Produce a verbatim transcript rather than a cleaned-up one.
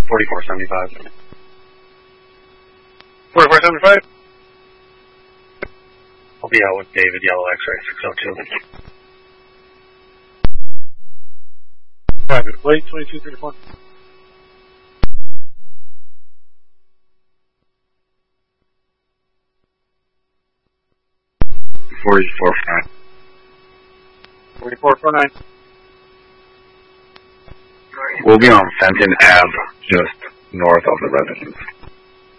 forty-four seventy-five. forty-four seventy-five? I'll be out with David, Yellow X-Ray six oh two. Private plate, twenty-two thirty-four. forty-four five. forty-four forty-nine. We'll be on Fenton Ave, just north of the residence.